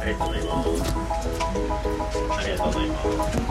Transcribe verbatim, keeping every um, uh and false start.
りがとうございます。ありがとうございます。